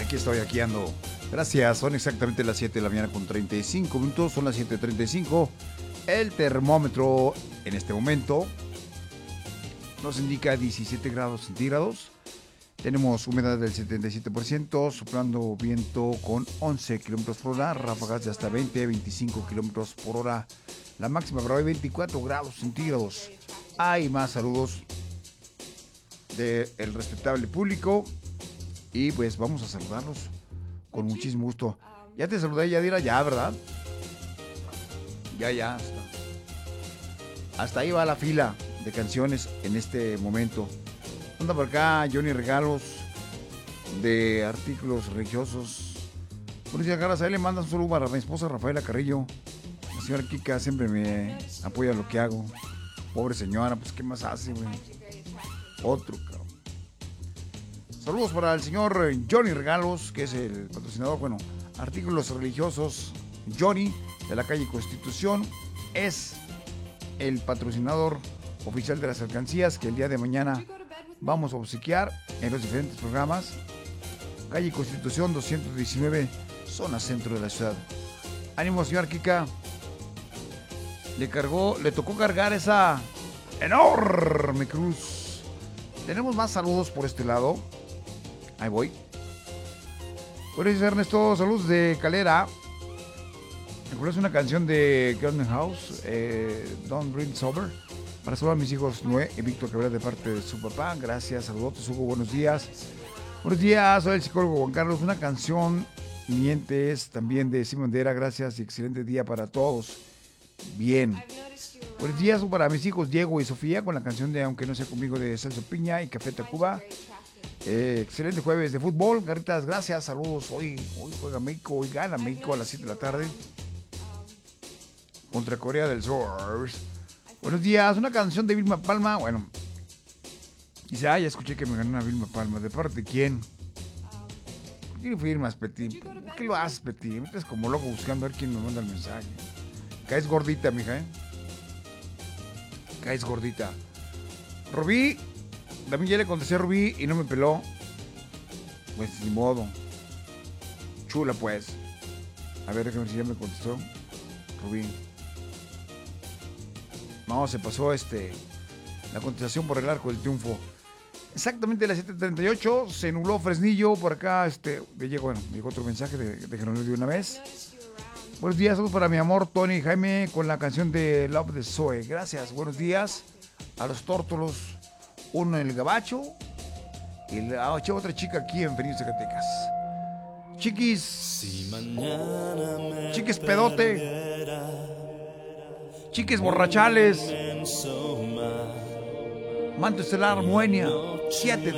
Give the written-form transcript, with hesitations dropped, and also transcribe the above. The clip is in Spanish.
Aquí estoy, aquí ando. Gracias, son exactamente las 7 de la mañana con 35 minutos, son las 7:35. El termómetro en este momento nos indica 17 grados centígrados. Tenemos humedad del 77%, soplando viento con 11 kilómetros por hora, ráfagas de hasta 20-25 kilómetros por hora. La máxima para hoy 24 grados centígrados. Hay más saludos del respetable público y pues vamos a saludarlos con muchísimo gusto. Ya te saludé, Yadira, ya, ¿verdad? Ya. Hasta ahí va la fila de canciones en este momento. Anda por acá Johnny Regalos de artículos religiosos. Buenos días, Carlos. Ahí le mandan un saludo para mi esposa Rafaela Carrillo. La señora Kika siempre me apoya en lo que hago. Pobre señora, pues ¿qué más hace, güey? Otro, cabrón. Saludos para el señor Johnny Regalos, que es el patrocinador, bueno, artículos religiosos. Johnny, de la calle Constitución, es el patrocinador oficial de las alcancías que el día de mañana vamos a obsequiar en los diferentes programas. Calle Constitución 219, zona centro de la ciudad. Ánimo, señor Kika. Le tocó cargar esa enorme cruz. Tenemos más saludos por este lado. Ahí voy. Buenos días, Ernesto. Saludos de Calera. ¿Recuerdas una canción de Garden House? Don't Bring Sober. Para saludar a mis hijos Noé y Víctor Cabrera de parte de su papá. Gracias, saludos, Hugo, buenos días. Buenos días, soy el psicólogo Juan Carlos. Una canción Mientes también de Simón Bandera. Gracias y excelente día para todos. Bien. Buenos días para mis hijos Diego y Sofía con la canción de Aunque no sea conmigo de Celso Piña y Café Tacuba. Excelente jueves de fútbol. Garritas, gracias, saludos. Hoy juega México, hoy gana México a las 7 de la tarde contra Corea del Sur. Buenos días, una canción de Vilma Palma. Bueno, dice, ya escuché que me ganó una Vilma Palma. ¿De parte de quién? ¿Por qué no firmas, Peti? ¿Por qué lo haces, Peti? Me metes como loco buscando a ver quién me manda el mensaje. Caes gordita, mija, ¿eh? Caes gordita. Rubí, también ya le contesté a Rubí y no me peló. Pues ni modo. Chula, pues. A ver, déjame ver si ya me contestó. Rubí. No, se pasó la contestación por el arco del triunfo. Exactamente a las 7:38 se nubló Fresnillo. Por acá, me llegó otro mensaje de que no lo dio una vez. Buenos días, saludos para mi amor Tony y Jaime con la canción de Love de Zoe. Gracias, buenos días a los tórtolos. Uno en el Gabacho y la otra chica aquí en Feliz Zacatecas. Chiquis pedote. Chiques borrachales. Manto estelar Moenia 7